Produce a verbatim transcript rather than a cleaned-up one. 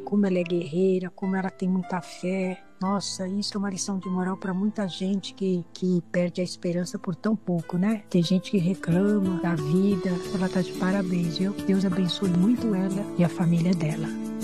como ela é guerreira, como ela tem muita fé. Nossa, isso é uma lição de moral para muita gente que, que perde a esperança por tão pouco, né? Tem gente que reclama da vida. Ela tá de parabéns, viu? Deus abençoe muito ela e a família dela.